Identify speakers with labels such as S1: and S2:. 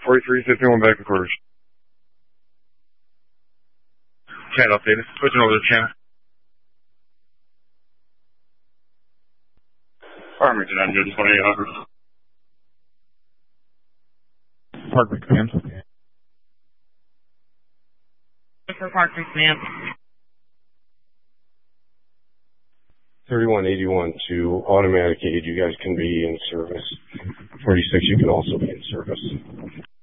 S1: 4351 back and quarters. Chat updated. Switching over to the channel. Farmington, I'm good. 2800.
S2: Parkman command.
S3: For Parkman command.
S4: 3181 to automatic aid, you guys can be in service. 46, you can also be in service.